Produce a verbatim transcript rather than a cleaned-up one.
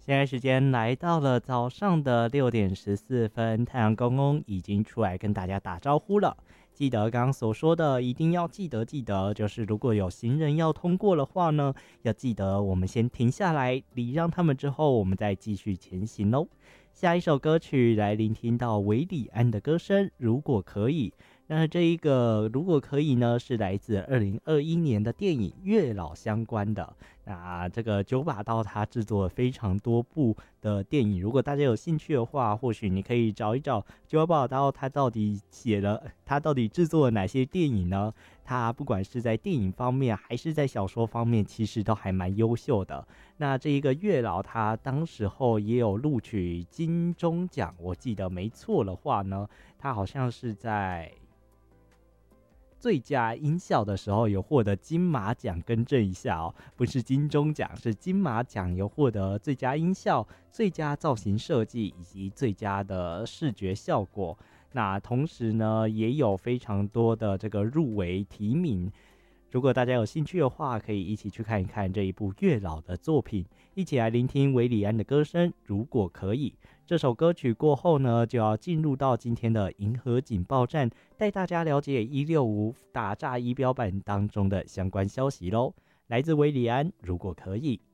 现在时间来到了早上的六点十四分，太阳公公已经出来跟大家打招呼了。记得刚刚所说的，一定要记得记得，就是如果有行人要通过的话呢，要记得我们先停下来礼让他们，之后我们再继续前行喽。下一首歌曲来聆听到韦礼安的歌声，如果可以。那这一个如果可以呢，是来自二零二一年的电影《月老》相关的。那这个九把刀他制作了非常多部的电影，如果大家有兴趣的话，或许你可以找一找九把刀他到底写了，他到底制作了哪些电影呢？他不管是在电影方面还是在小说方面，其实都还蛮优秀的。那这一个月老他当时候也有录取金钟奖，我记得没错的话呢，他好像是在最佳音效的时候有获得金马奖，更正一下哦，不是金钟奖，是金马奖有获得最佳音效、最佳造型设计以及最佳的视觉效果。那同时呢，也有非常多的这个入围提名。如果大家有兴趣的话，可以一起去看一看这一部月老的作品，一起来聆听韦礼安的歌声。如果可以，这首歌曲过后呢，就要进入到今天的银河警报站，带大家了解一六五打诈仪表板当中的相关消息咯。来自韦礼安，如果可以。